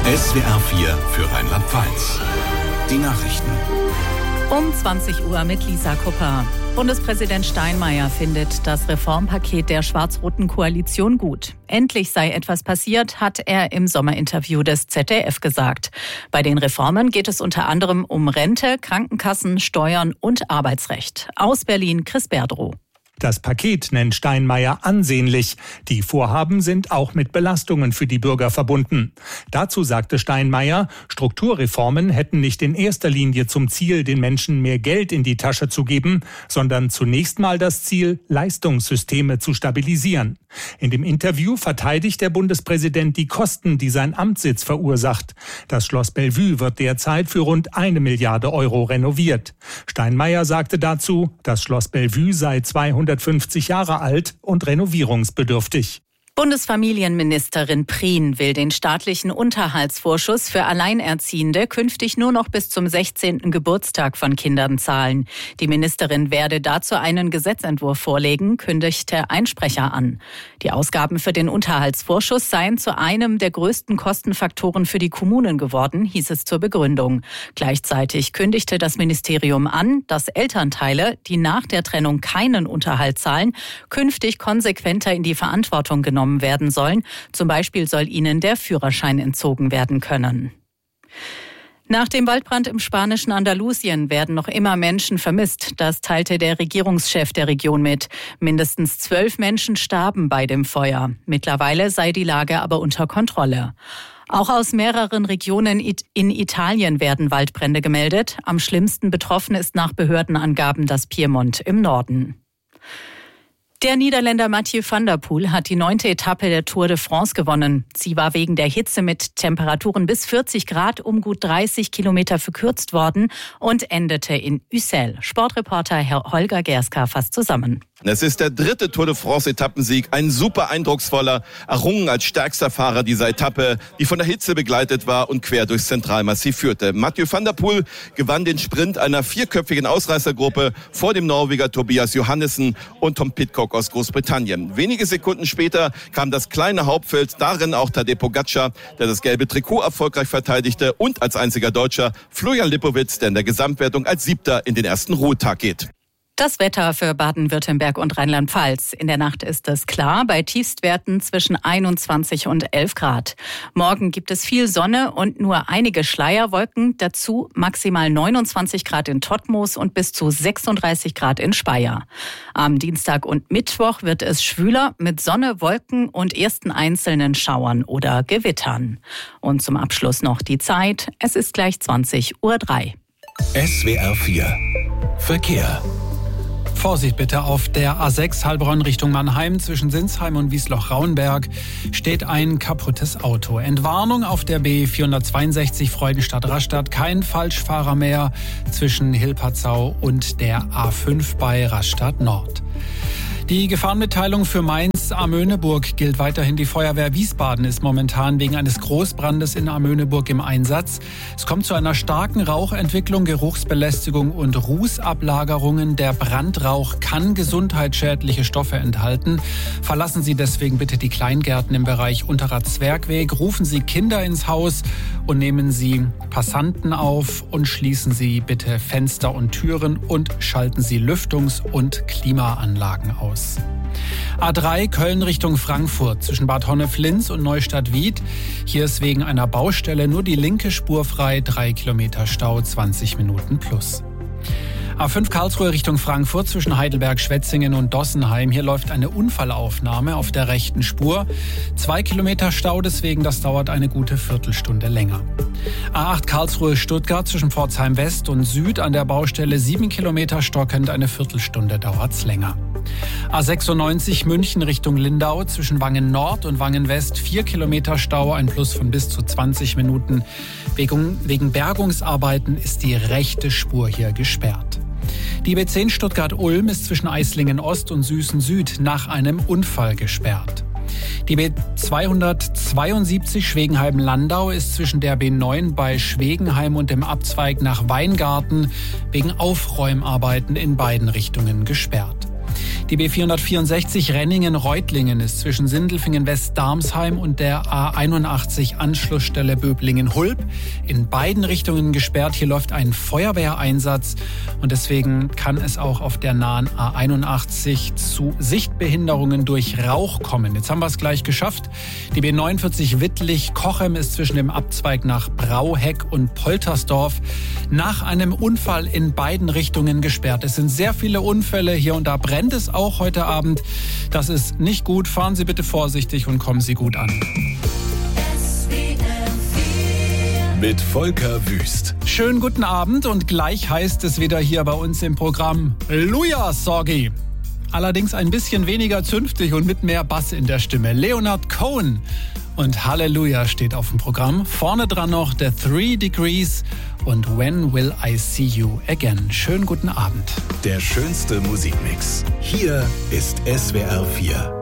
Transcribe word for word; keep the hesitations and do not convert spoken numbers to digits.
S W R vier für Rheinland-Pfalz. Die Nachrichten. Um zwanzig Uhr mit Lisa Kupper. Bundespräsident Steinmeier findet das Reformpaket der schwarz-roten Koalition gut. Endlich sei etwas passiert, hat er im Sommerinterview des Z D F gesagt. Bei den Reformen geht es unter anderem um Rente, Krankenkassen, Steuern und Arbeitsrecht. Aus Berlin Chris Berdrow. Das Paket nennt Steinmeier ansehnlich. Die Vorhaben sind auch mit Belastungen für die Bürger verbunden. Dazu sagte Steinmeier, Strukturreformen hätten nicht in erster Linie zum Ziel, den Menschen mehr Geld in die Tasche zu geben, sondern zunächst mal das Ziel, Leistungssysteme zu stabilisieren. In dem Interview verteidigt der Bundespräsident die Kosten, die sein Amtssitz verursacht. Das Schloss Bellevue wird derzeit für rund eine Milliarde Euro renoviert. Steinmeier sagte dazu, das Schloss Bellevue sei zweihundertfünfzig Jahre alt und renovierungsbedürftig. Bundesfamilienministerin Prien will den staatlichen Unterhaltsvorschuss für Alleinerziehende künftig nur noch bis zum sechzehnten Geburtstag von Kindern zahlen. Die Ministerin werde dazu einen Gesetzentwurf vorlegen, kündigte ein Sprecher an. Die Ausgaben für den Unterhaltsvorschuss seien zu einem der größten Kostenfaktoren für die Kommunen geworden, hieß es zur Begründung. Gleichzeitig kündigte das Ministerium an, dass Elternteile, die nach der Trennung keinen Unterhalt zahlen, künftig konsequenter in die Verantwortung genommen werden sollen. Zum Beispiel soll ihnen der Führerschein entzogen werden können. Nach dem Waldbrand im spanischen Andalusien werden noch immer Menschen vermisst. Das teilte der Regierungschef der Region mit. Mindestens zwölf Menschen starben bei dem Feuer. Mittlerweile sei die Lage aber unter Kontrolle. Auch aus mehreren Regionen in Italien werden Waldbrände gemeldet. Am schlimmsten betroffen ist nach Behördenangaben das Piemont im Norden. Der Niederländer Mathieu van der Poel hat die neunte Etappe der Tour de France gewonnen. Sie war wegen der Hitze mit Temperaturen bis vierzig Grad um gut dreißig Kilometer verkürzt worden und endete in Ussel. Sportreporter Herr Holger Gerska fasst zusammen. Es ist der dritte Tour de France-Etappensieg, ein super eindrucksvoller, errungen als stärkster Fahrer dieser Etappe, die von der Hitze begleitet war und quer durchs Zentralmassiv führte. Mathieu van der Poel gewann den Sprint einer vierköpfigen Ausreißergruppe vor dem Norweger Tobias Johannessen und Tom Pidcock aus Großbritannien. Wenige Sekunden später kam das kleine Hauptfeld, darin auch Tadej Pogačar, der das gelbe Trikot erfolgreich verteidigte, und als einziger Deutscher Florian Lipowitz, der in der Gesamtwertung als Siebter in den ersten Ruhetag geht. Das Wetter für Baden-Württemberg und Rheinland-Pfalz. In der Nacht ist es klar, bei Tiefstwerten zwischen einundzwanzig und elf Grad. Morgen gibt es viel Sonne und nur einige Schleierwolken. Dazu maximal neunundzwanzig Grad in Todtmoos und bis zu sechsunddreißig Grad in Speyer. Am Dienstag und Mittwoch wird es schwüler mit Sonne, Wolken und ersten einzelnen Schauern oder Gewittern. Und zum Abschluss noch die Zeit. Es ist gleich zwanzig Uhr drei. S W R vier Verkehr. Vorsicht bitte, auf der A sechs Heilbronn Richtung Mannheim zwischen Sinsheim und Wiesloch-Rauenberg steht ein kaputtes Auto. Entwarnung auf der B vierhundertzweiundsechzig Freudenstadt-Rastatt, kein Falschfahrer mehr zwischen Hilpertsau und der A fünf bei Rastatt Nord. Die Gefahrenmitteilung für Mainz-Amöneburg gilt weiterhin. Die Feuerwehr Wiesbaden ist momentan wegen eines Großbrandes in Amöneburg im Einsatz. Es kommt zu einer starken Rauchentwicklung, Geruchsbelästigung und Rußablagerungen. Der Brandrauch kann gesundheitsschädliche Stoffe enthalten. Verlassen Sie deswegen bitte die Kleingärten im Bereich Unterer Zwergweg. Rufen Sie Kinder ins Haus und nehmen Sie Passanten auf und schließen Sie bitte Fenster und Türen und schalten Sie Lüftungs- und Klimaanlagen aus. A drei Köln Richtung Frankfurt zwischen Bad Honnef-Linz und Neustadt-Wied. Hier ist wegen einer Baustelle nur die linke Spur frei, drei Kilometer Stau, zwanzig Minuten plus. A fünf Karlsruhe Richtung Frankfurt zwischen Heidelberg, Schwetzingen und Dossenheim. Hier läuft eine Unfallaufnahme auf der rechten Spur. Zwei Kilometer Stau, deswegen das dauert eine gute Viertelstunde länger. A acht Karlsruhe Stuttgart zwischen Pforzheim West und Süd an der Baustelle sieben Kilometer stockend, eine Viertelstunde dauert's länger. A sechsundneunzig München Richtung Lindau zwischen Wangen Nord und Wangen West vier Kilometer Stau, ein Plus von bis zu zwanzig Minuten. Wegen, wegen Bergungsarbeiten ist die rechte Spur hier gesperrt. Die B zehn Stuttgart-Ulm ist zwischen Eislingen Ost und Süßen Süd nach einem Unfall gesperrt. Die B zweihundertzweiundsiebzig Schwegenheim-Landau ist zwischen der B neun bei Schwegenheim und dem Abzweig nach Weingarten wegen Aufräumarbeiten in beiden Richtungen gesperrt. Die B vierhundertvierundsechzig Renningen-Reutlingen ist zwischen Sindelfingen-West-Darmsheim und der A einundachtzig Anschlussstelle Böblingen-Hulb in beiden Richtungen gesperrt. Hier läuft ein Feuerwehreinsatz und deswegen kann es auch auf der nahen A einundachtzig zu Sichtbehinderungen durch Rauch kommen. Jetzt haben wir es gleich geschafft. Die B neunundvierzig Wittlich-Kochem ist zwischen dem Abzweig nach Brauheck und Poltersdorf nach einem Unfall in beiden Richtungen gesperrt. Es sind sehr viele Unfälle. Hier und da brennt es auch heute Abend. Das ist nicht gut. Fahren Sie bitte vorsichtig und kommen Sie gut an. Mit Volker Wüst. Schönen guten Abend und gleich heißt es wieder hier bei uns im Programm Luja Sorgi. Allerdings ein bisschen weniger zünftig und mit mehr Bass in der Stimme. Leonard Cohen und Halleluja steht auf dem Programm. Vorne dran noch The Three Degrees und When Will I See You Again. Schönen guten Abend. Der schönste Musikmix. Hier ist S W R vier.